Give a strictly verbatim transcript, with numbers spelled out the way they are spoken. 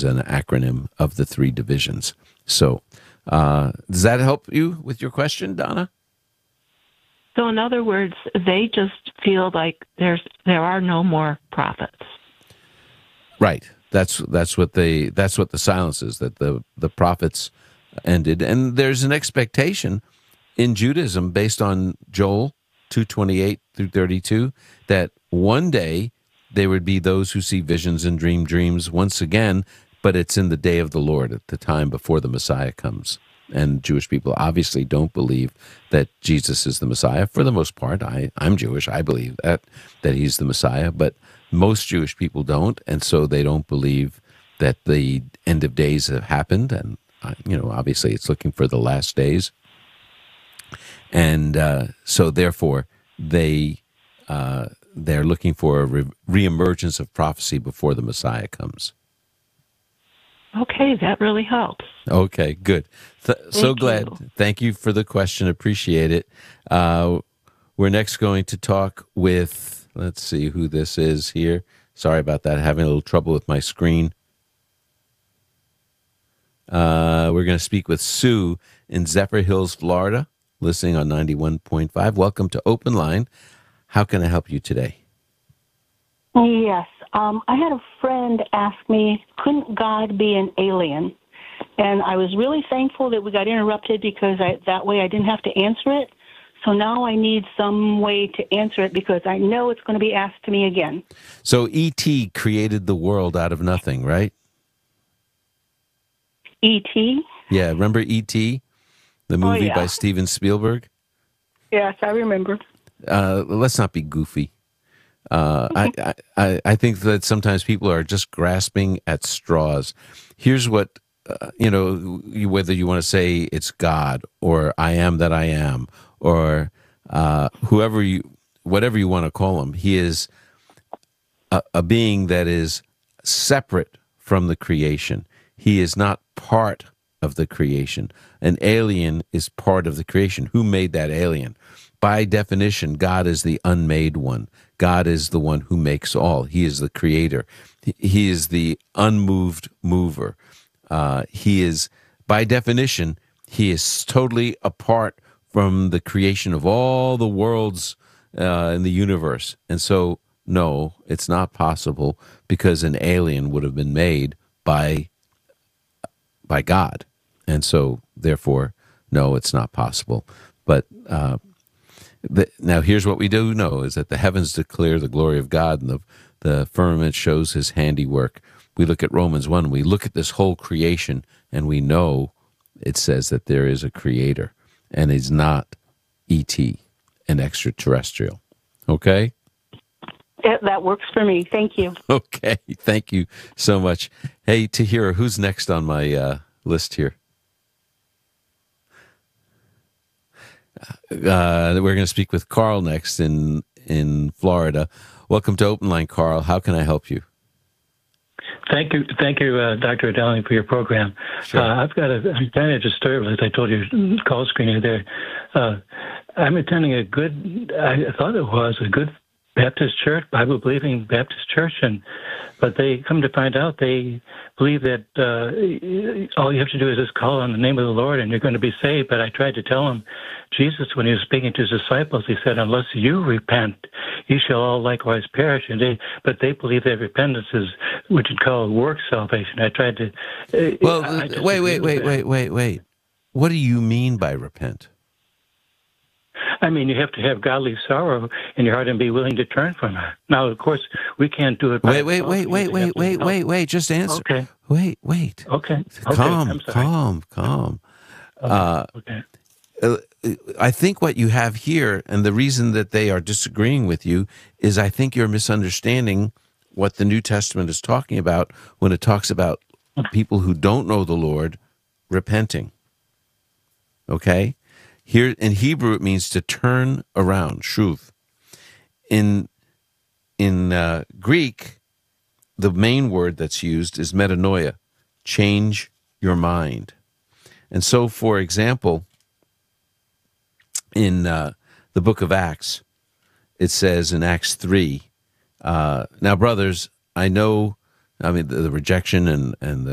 is an acronym of the three divisions. So uh, does that help you with your question, Donna? So in other words, they just feel like there's there are no more prophets. Right. That's that's what they that's what the silence is, that the the prophets ended, and there's an expectation in Judaism based on Joel two twenty-eight through thirty-two that one day there would be those who see visions and dream dreams once again, but it's in the day of the Lord, at the time before the Messiah comes. And Jewish people obviously don't believe that Jesus is the Messiah. For the most part, I, I'm Jewish. I believe that, that he's the Messiah. But most Jewish people don't, and so they don't believe that the end of days have happened. And, uh, you know, obviously it's looking for the last days. And uh, so therefore, they, uh, they're looking for a re- reemergence of prophecy before the Messiah comes. Okay, that really helps. Okay, good. Th- so glad. You. Thank you for the question. Appreciate it. Uh, we're next going to talk with, let's see who this is here. Sorry about that. Having a little trouble with my screen. Uh, we're going to speak with Sue in Zephyr Hills, Florida, listening on ninety-one point five. Welcome to Open Line. How can I help you today? Yes. Um, I had a friend ask me, couldn't God be an alien? And I was really thankful that we got interrupted because I, that way I didn't have to answer it. So now I need some way to answer it because I know it's going to be asked to me again. So E T created the world out of nothing, right? E T? Yeah, remember E T? The movie oh, yeah. by Steven Spielberg? Yes, I remember. Uh, let's not be goofy. Uh, I, I, I think that sometimes people are just grasping at straws. Here's what, uh, you know, whether you want to say it's God or I am that I am or uh, whoever you, whatever you want to call him, he is a, a being that is separate from the creation. He is not part of the creation. An alien is part of the creation. Who made that alien? By definition, God is the unmade one. God is the one who makes all. He is the creator. He is the unmoved mover. Uh, he is, by definition, he is totally apart from the creation of all the worlds uh, in the universe. And so, no, it's not possible because an alien would have been made by, by God. And so, therefore, no, it's not possible. But uh, the, now here's what we do know, is that the heavens declare the glory of God and the, the firmament shows his handiwork. We look at Romans one, we look at this whole creation, and we know it says that there is a creator, and he's not E T, an extraterrestrial. Okay? Yeah, that works for me. Thank you. Okay, thank you so much. Hey, Tahira, who's next on my uh, list here? Uh, we're going to speak with Carl next in in Florida. Welcome to Open Line, Carl. How can I help you? Thank you, thank you, uh, Doctor Dowling, for your program. Sure. Uh, I've got a, I'm kind of disturbed, as I told you, call screener there. Uh, I'm attending a good, I thought it was a good Baptist church, Bible-believing Baptist church, and but they come to find out they believe that uh, all you have to do is just call on the name of the Lord and you're going to be saved. But I tried to tell them, Jesus, when he was speaking to his disciples, he said, unless you repent, you shall all likewise perish. And they, but they believe that repentance is what you'd call work salvation. I tried to... Uh, well, I wait, wait, wait, wait, wait, wait. What do you mean by repent? I mean, you have to have godly sorrow in your heart and be willing to turn from it. Now, of course, we can't do it by Wait, wait, wait, wait, wait, wait, wait, wait. Just answer. Okay. Wait, wait. Okay. Calm, okay. calm, calm. Okay. Uh, okay. Uh, I think what you have here, and the reason that they are disagreeing with you, is I think you're misunderstanding what the New Testament is talking about when it talks about people who don't know the Lord repenting. Okay? Here in Hebrew, it means to turn around, shuv. In in uh, Greek, the main word that's used is metanoia, change your mind. And so, for example, in uh, the book of Acts, it says in Acts three, uh, now, brothers, I know, I mean, the, the rejection and, and the